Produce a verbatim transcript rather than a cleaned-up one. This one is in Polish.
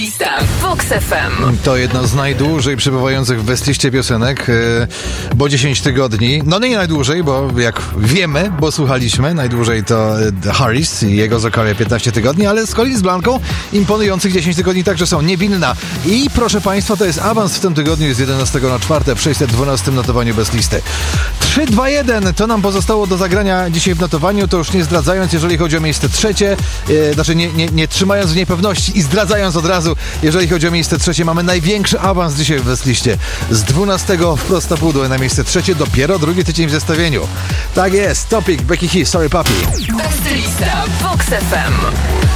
Lista Vox F M. To jedna z najdłużej przebywających w Westliście piosenek, bo dziesięć tygodni. No nie najdłużej, bo jak wiemy, bo słuchaliśmy, najdłużej to Harris i jego Zakaria piętnaście tygodni, ale z kolei z Blanką imponujących dziesięć tygodni także są Niewinna. I proszę Państwa, to jest awans w tym tygodniu z jedenastego na czwarte w sześćset dwunastym notowaniu Westlisty. trzy, dwa, jeden to nam pozostało do zagrania dzisiaj w notowaniu, to już nie zdradzając, jeżeli chodzi o miejsce trzecie, e, znaczy nie, nie, nie trzymając w niepewności i zdradzając od razu, jeżeli chodzi o miejsce trzecie, mamy największy awans dzisiaj w Westliście. Z dwunastego w prosto pudło na miejsce trzecie, dopiero drugi tydzień w zestawieniu. Tak jest, Topic, Becky Hill, Sorry Papi. Westlista Vox F M.